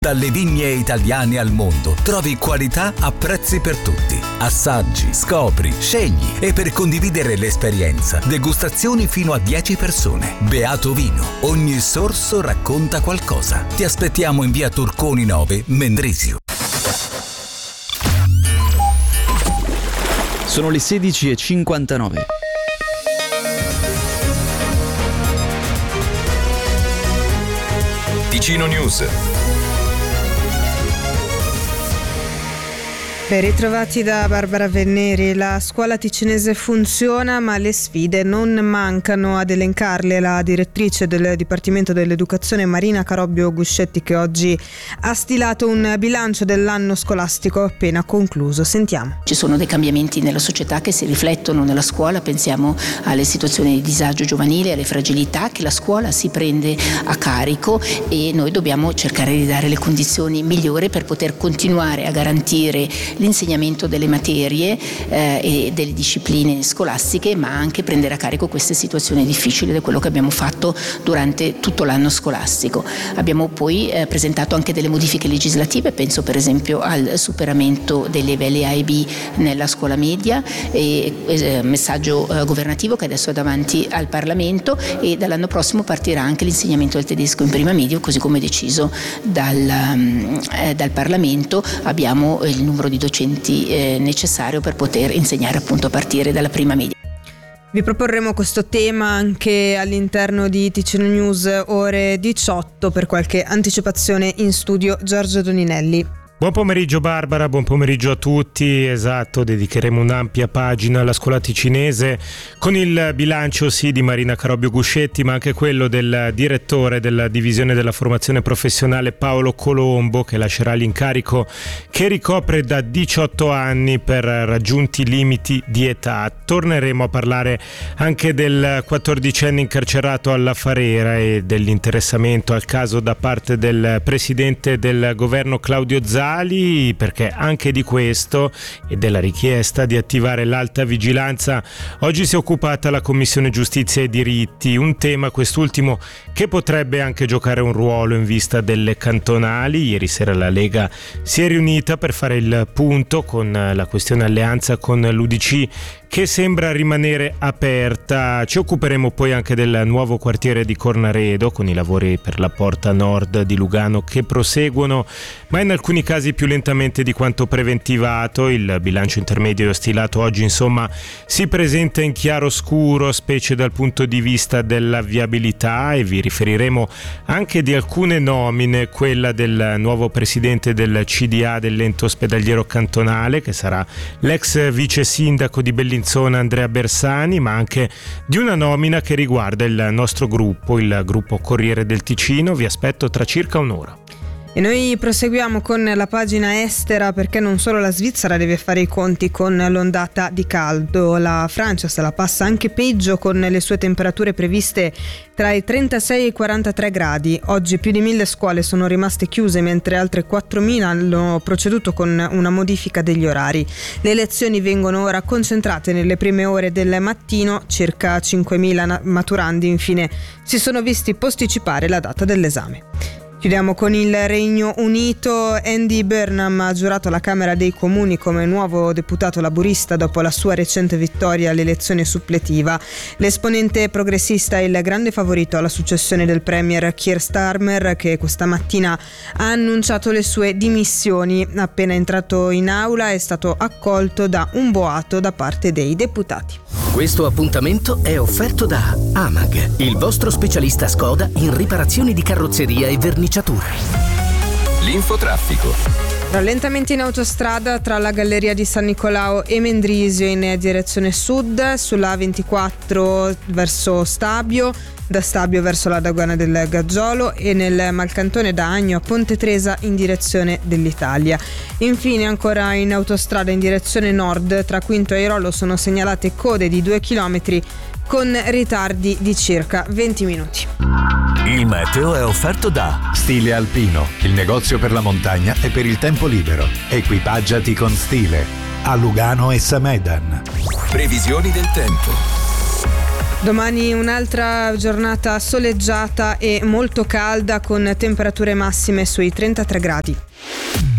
Dalle vigne italiane al mondo trovi qualità a prezzi per tutti. Assaggi, scopri, scegli e per condividere l'esperienza, degustazioni fino a 10 persone. Beato Vino. Ogni sorso racconta qualcosa. Ti aspettiamo in via Turconi 9, Mendrisio. Sono le 16:59. Ticino News. Ben ritrovati da Barbara Venneri. La scuola ticinese funziona, ma le sfide non mancano. Ad elencarle la direttrice del Dipartimento dell'Educazione Marina Carobbio Guscetti, che oggi ha stilato un bilancio dell'anno scolastico appena concluso. Sentiamo. Ci sono dei cambiamenti nella società che si riflettono nella scuola, pensiamo alle situazioni di disagio giovanile, alle fragilità che la scuola si prende a carico, e noi dobbiamo cercare di dare le condizioni migliori per poter continuare a garantire l'insegnamento delle materie e delle discipline scolastiche, ma anche prendere a carico queste situazioni difficili, ed è quello che abbiamo fatto durante tutto l'anno scolastico. Abbiamo poi presentato anche delle modifiche legislative, penso per esempio al superamento dei livelli A e B nella scuola media, e messaggio governativo che adesso è davanti al Parlamento, e dall'anno prossimo partirà anche l'insegnamento del tedesco in prima media, così come deciso dal Parlamento. Abbiamo il numero di docenti necessario per poter insegnare appunto a partire dalla prima media. Vi proporremo questo tema anche all'interno di Ticino News ore 18. Per qualche anticipazione in studio Giorgio Doninelli. Buon pomeriggio Barbara, buon pomeriggio a tutti. Esatto, dedicheremo un'ampia pagina alla scuola ticinese con il bilancio sì di Marina Carobbio Guscetti, ma anche quello del direttore della divisione della formazione professionale Paolo Colombo, che lascerà l'incarico che ricopre da 18 anni per raggiunti limiti di età. Torneremo a parlare anche del 14enne incarcerato alla Farera e dell'interessamento al caso da parte del presidente del governo Claudio Zali, perché anche di questo e della richiesta di attivare l'alta vigilanza oggi si è occupata la Commissione Giustizia e Diritti, un tema quest'ultimo che potrebbe anche giocare un ruolo in vista delle cantonali. Ieri sera la Lega si è riunita per fare il punto con la questione alleanza con l'UDC, che sembra rimanere aperta. Ci occuperemo poi anche del nuovo quartiere di Cornaredo, con i lavori per la porta nord di Lugano che proseguono, ma in alcuni casi più lentamente di quanto preventivato. Il bilancio intermedio stilato oggi insomma si presenta in chiaroscuro, specie dal punto di vista della viabilità, e vi riferiremo anche di alcune nomine, quella del nuovo presidente del CDA dell'ente ospedaliero cantonale, che sarà l'ex vice sindaco di Bellinzona Andrea Bersani, ma anche di una nomina che riguarda il nostro gruppo, il gruppo Corriere del Ticino. Vi aspetto tra circa un'ora. E noi proseguiamo con la pagina estera, perché non solo la Svizzera deve fare i conti con l'ondata di caldo. La Francia se la passa anche peggio, con le sue temperature previste tra i 36 e i 43 gradi. Oggi più di 1.000 scuole sono rimaste chiuse, mentre altre 4.000 hanno proceduto con una modifica degli orari. Le lezioni vengono ora concentrate nelle prime ore del mattino. Circa 5.000 maturandi infine si sono visti posticipare la data dell'esame. Chiudiamo con il Regno Unito. Andy Burnham ha giurato alla Camera dei Comuni come nuovo deputato laburista dopo la sua recente vittoria all'elezione suppletiva. L'esponente progressista è il grande favorito alla successione del premier Keir Starmer, che questa mattina ha annunciato le sue dimissioni. Appena entrato in aula è stato accolto da un boato da parte dei deputati. Questo appuntamento è offerto da Amag, il vostro specialista Skoda in riparazioni di carrozzeria e verniciature. L'infotraffico. Rallentamenti in autostrada tra la galleria di San Nicolao e Mendrisio in direzione sud, sulla A24 verso Stabio, da Stabio verso la Dogana del Gaggiolo, e nel Malcantone da Agno a Ponte Tresa in direzione dell'Italia. Infine ancora in autostrada in direzione nord tra Quinto e Airolo sono segnalate code di 2 chilometri con ritardi di circa 20 minuti. Il meteo è offerto da Stile Alpino, il negozio per la montagna e per il tempo libero. Equipaggiati con stile. A Lugano e Samedan. Previsioni del tempo. Domani un'altra giornata soleggiata e molto calda con temperature massime sui 33 gradi.